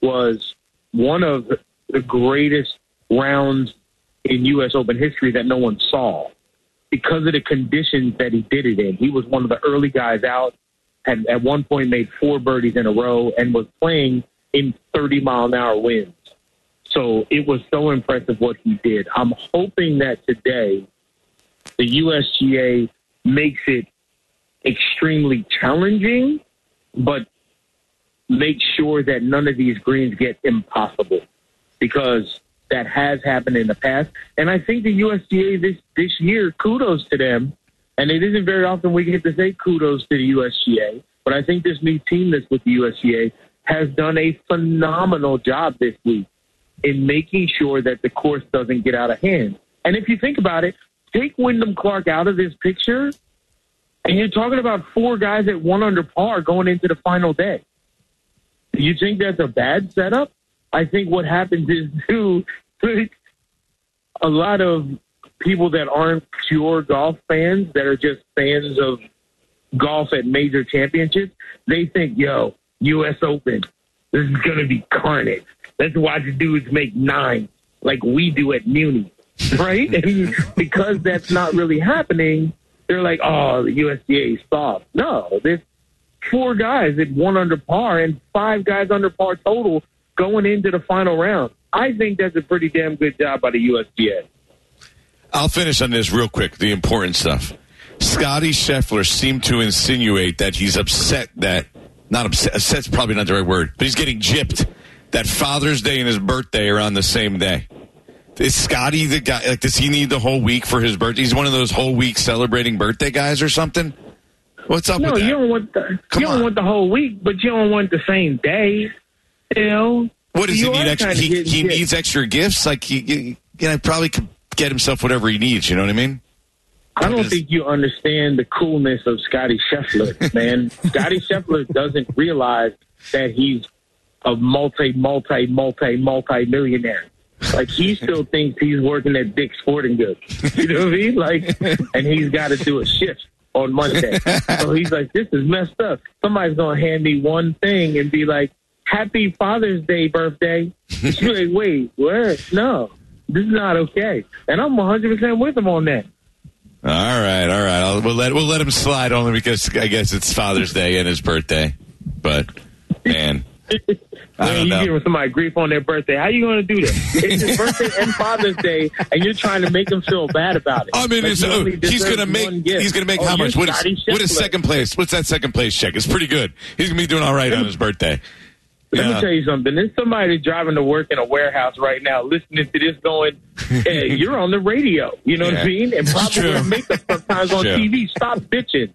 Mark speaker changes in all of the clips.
Speaker 1: was one of the greatest rounds in U.S. Open history that no one saw because of the conditions that he did it in. He was one of the early guys out, had at one point made 4 birdies in a row, and was playing in 30-mile-an-hour winds. So it was so impressive what he did. I'm hoping that today the USGA makes it extremely challenging, but make sure that none of these greens get impossible, because that has happened in the past. And I think the USGA this year, kudos to them, and it isn't very often we get to say kudos to the USGA, but I think this new team that's with the USGA has done a phenomenal job this week in making sure that the course doesn't get out of hand. And if you think about it, take Wyndham Clark out of this picture, and you're talking about 4 guys at 1 under par going into the final day. Do you think that's a bad setup? I think what happens is, too, a lot of people that aren't pure golf fans, that are just fans of golf at major championships, they think, yo, U.S. Open, this is going to be carnage. Let's watch dudes make 9 like we do at Muni, right? And because that's not really happening, they're like, oh, the USGA is soft. No, there's 4 guys at 1 under par and 5 guys under par total going into the final round. I think that's a pretty damn good job by the USGA.
Speaker 2: I'll finish on this real quick, the important stuff. Scotty Scheffler seemed to insinuate that he's upset that, not upset, upset's probably not the right word, but he's getting gypped that Father's Day and his birthday are on the same day. Is Scotty the guy, like, does he need the whole week for his birthday? He's one of those whole week celebrating birthday guys or something? What's up with that?
Speaker 1: No, you don't want the whole week, but you don't want the same day. You know?
Speaker 2: What does he need? He needs extra gifts? Like, he probably could get himself whatever he needs, you know what I mean?
Speaker 1: I don't think you understand the coolness of Scotty Scheffler, man. Scotty Scheffler doesn't realize that he's a multi-millionaire. Like, he still thinks he's working at Dick's Sporting Goods. You know what I mean? Like, and he's got to do a shift on Monday. So he's like, this is messed up. Somebody's going to hand me one thing and be like, Happy Father's Day, birthday. You're like, wait, what? No, this is not okay. And I'm 100% with him on that.
Speaker 2: All right. We'll let him slide only because I guess it's Father's Day and his birthday. But, man, I don't know.
Speaker 1: You're giving somebody grief on their birthday. How you going to do that? It's his birthday and Father's Day, and you're trying to make him feel bad about it.
Speaker 2: I mean, he's going to make how much? What is second place? What's that second place check? It's pretty good. He's going to be doing all right on his birthday.
Speaker 1: Let me tell you something. There's somebody driving to work in a warehouse right now listening to this going, hey, you're on the radio. You know what I mean? And probably wearing makeup sometimes on TV. Stop bitching.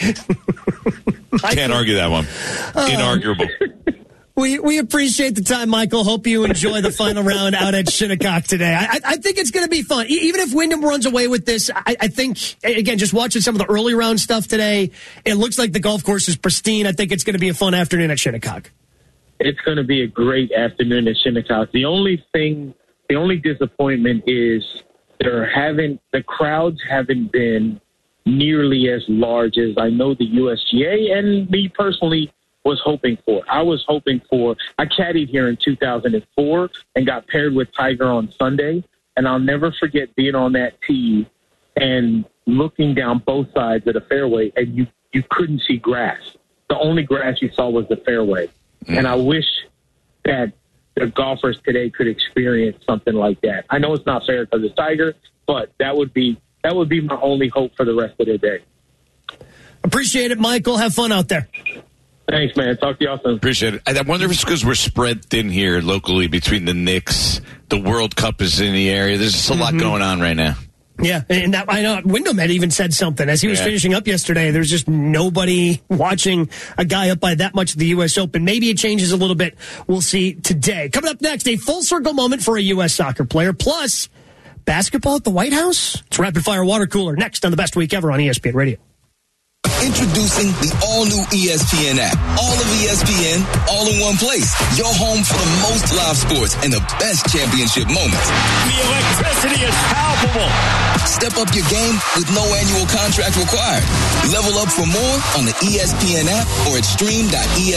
Speaker 2: Can't argue that one. Inarguable.
Speaker 3: We appreciate the time, Michael. Hope you enjoy the final round out at Shinnecock today. I think it's going to be fun. Even if Wyndham runs away with this, I think, again, just watching some of the early round stuff today, it looks like the golf course is pristine. I think it's going to be a fun afternoon at Shinnecock.
Speaker 1: It's going to be a great afternoon at Shinnecock. The only disappointment is the crowds haven't been nearly as large as I know the USGA and me personally was hoping for. I caddied here in 2004 and got paired with Tiger on Sunday, and I'll never forget being on that tee and looking down both sides of the fairway, and you couldn't see grass. The only grass you saw was the fairway. And I wish that the golfers today could experience something like that. I know it's not fair because it's Tiger, but that would be my only hope for the rest of the day.
Speaker 3: Appreciate it, Michael. Have fun out there.
Speaker 1: Thanks, man. Talk to you all soon.
Speaker 2: Appreciate it. I wonder if it's because we're spread thin here locally between the Knicks. The World Cup is in the area. There's just a lot going on right now.
Speaker 3: Yeah, and that, I know Wyndham had even said something. As he was finishing up yesterday, there's just nobody watching a guy up by that much at the U.S. Open. Maybe it changes a little bit. We'll see today. Coming up next, a full circle moment for a U.S. soccer player, plus basketball at the White House. It's Rapid Fire Water Cooler next on the Best Week Ever on ESPN Radio.
Speaker 4: Introducing the all-new ESPN app. All of ESPN, all in one place. Your home for the most live sports and the best championship moments.
Speaker 5: The electricity is palpable.
Speaker 4: Step up your game with no annual contract required. Level up for more on the ESPN app or at stream.ESPN.